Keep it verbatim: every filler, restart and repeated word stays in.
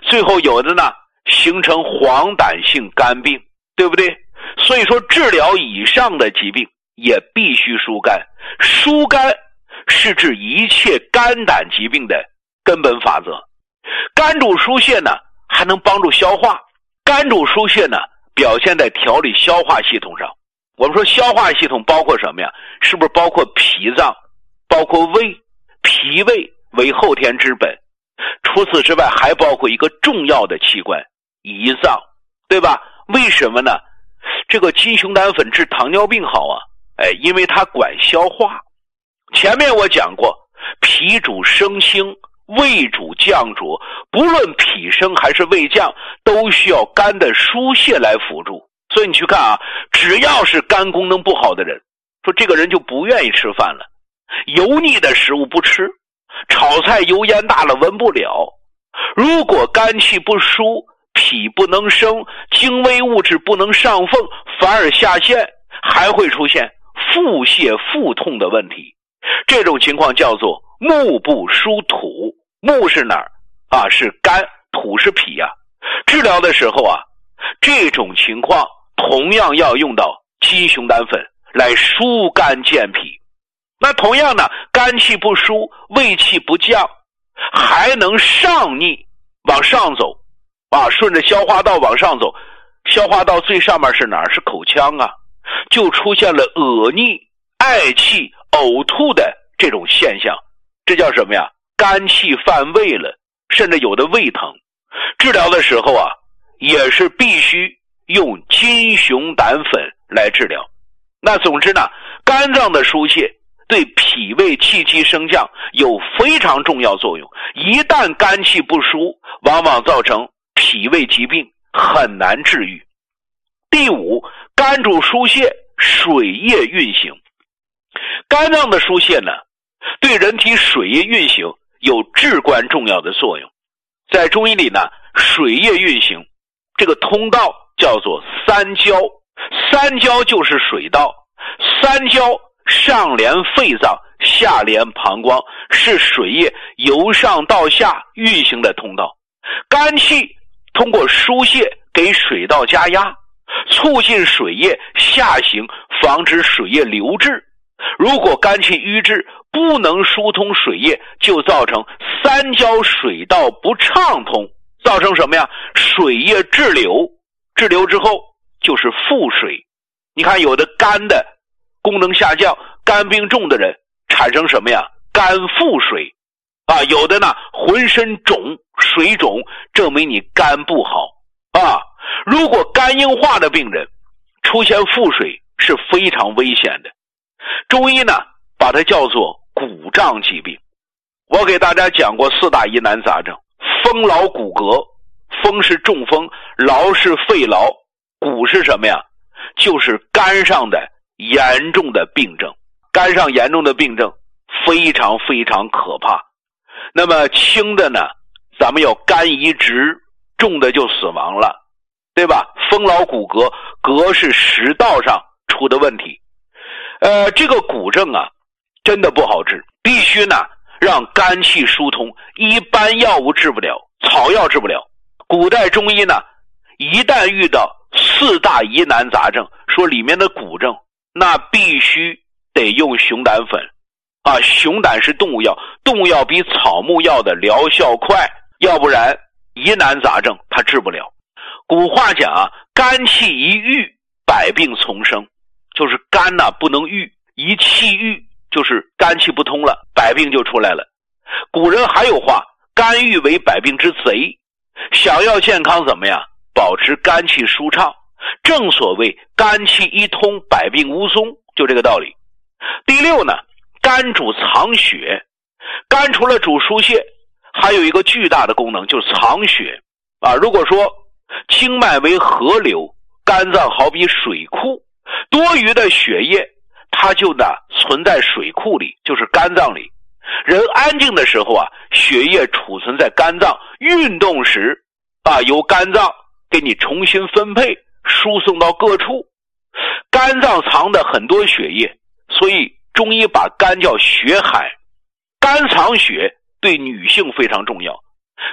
最后有的呢形成黄疸性肝病，对不对？所以说治疗以上的疾病也必须疏肝。疏肝是治一切肝胆疾病的根本法则。肝主疏泄呢，还能帮助消化。肝主疏泄呢，表现在调理消化系统上。我们说消化系统包括什么呀？是不是包括脾脏，包括胃？脾胃为后天之本。除此之外，还包括一个重要的器官，胰脏，对吧？为什么呢？这个金熊胆粉治糖尿病好啊，哎，因为它管消化。前面我讲过，脾主升清，胃主降浊，不论脾升还是胃降，都需要肝的疏泄来辅助。所以你去看啊，只要是肝功能不好的人，说这个人就不愿意吃饭了，油腻的食物不吃，炒菜油烟大了闻不了。如果肝气不疏，脾不能升，精微物质不能上奉，反而下陷，还会出现腹泻腹痛的问题。这种情况叫做目不疏土。目是哪儿啊？是肝，土是脾啊。治疗的时候啊，这种情况同样要用到金熊胆粉来疏肝健脾。那同样呢，肝气不疏，胃气不降，还能上逆往上走啊，顺着消化道往上走。消化道最上面是哪儿？是口腔啊，就出现了恶逆、嗳气、呕吐的这种现象。这叫什么呀？肝气犯胃了，甚至有的胃疼。治疗的时候啊，也是必须用金熊胆粉来治疗。那总之呢，肝脏的疏泄对脾胃气机升降有非常重要作用。一旦肝气不疏，往往造成脾胃疾病，很难治愈。第五，肝主疏泄，水液运行。肝脏的疏泄呢，对人体水液运行有至关重要的作用。在中医里呢，水液运行这个通道叫做三焦，三焦就是水道。三焦上连肺脏，下连膀胱，是水液由上到下运行的通道。肝气通过疏泄给水道加压，促进水液下行，防止水液流滞。如果肝气瘀滞，不能疏通水液，就造成三焦水道不畅通，造成什么呀？水液滞留，滞留之后就是腹水。你看有的肝的功能下降，肝病重的人产生什么呀？肝腹水啊，有的呢浑身肿，水肿，证明你肝不好啊。如果肝硬化的病人出现腹水是非常危险的。中医呢把它叫做骨胀疾病。我给大家讲过四大疑难杂症，风劳骨骼，风是中风，劳是肺劳，骨是什么呀？就是肝上的严重的病症。肝上严重的病症非常非常可怕。那么轻的呢，咱们要肝移植，重的就死亡了，对吧？风劳骨骼，骼是食道上出的问题。呃，这个骨症啊，真的不好治，必须呢让肝气疏通，一般药物治不了，草药治不了。古代中医呢，一旦遇到四大疑难杂症，说里面的骨症，那必须得用熊胆粉啊。熊胆是动物药，动物药比草木药的疗效快，要不然疑难杂症它治不了。古话讲啊，肝气一郁，百病丛生，就是肝呐、啊、不能郁，一气郁就是肝气不通了，百病就出来了。古人还有话，肝郁为百病之贼。想要健康怎么样？保持肝气舒畅，正所谓肝气一通，百病无踪，就这个道理。第六呢，肝主藏血。肝除了主疏泄，还有一个巨大的功能，就是藏血啊。如果说经脉为河流，肝脏好比水库，多余的血液它就呢存在水库里，就是肝脏里。人安静的时候啊，血液储存在肝脏，运动时啊，由肝脏给你重新分配，输送到各处。肝脏藏的很多血液，所以中医把肝叫血海。肝藏血对女性非常重要，